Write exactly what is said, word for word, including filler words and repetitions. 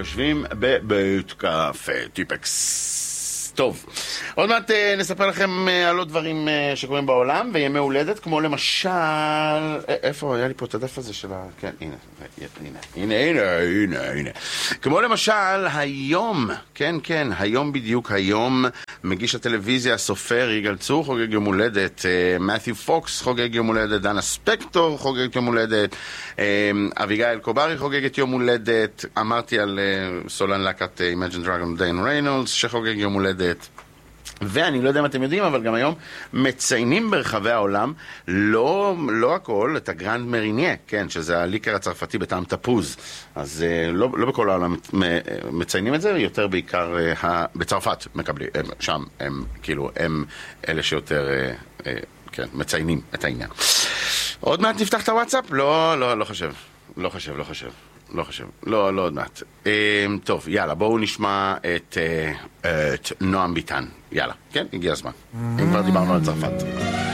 יושבים בבית קפה טיפקס. טוב, עוד מעט נספר לכם על עוד דברים שקורים בעולם, וימי הולדת, כמו למשל... איפה? היה לי פה את הדף הזה של ה... כן, הנה, הנה, הנה, הנה, הנה, הנה. כמו למשל, היום, כן, כן, היום בדיוק, היום מגיש הטלוויזיה, הסופר יגאל צור חוגג יום הולדת, מת'יו פוקס חוגג יום הולדת, דנה ספקטור חוגג יום הולדת, אביגיל קוברי חוגגת יום הולדת, אמרתי על סולן להקת Imagine Dragon דיין ריינולדס שחוגג יום הולדת, ואני לא יודע אם אתם יודעים, אבל גם היום מציינים ברחבי העולם לא, לא הכל, את הגרנד מריניה, כן, שזה הליקר הצרפתי בטעם תפוז. אז לא, לא בכל העולם מציינים את זה, יותר בעיקר בצרפת מקבלים, שם הם כאילו, הם אלה שיותר כן, מציינים את העניין. עוד מעט נפתח את הוואטסאפ? לא, לא, לא חושב. לא חושב, לא חושב. לא חושב, לא, לא עוד מעט. טוב, יאללה, בואו נשמע את נועם ביטן. יאללה, כן, הגיע הזמן. אם כבר דיברנו על צרפת.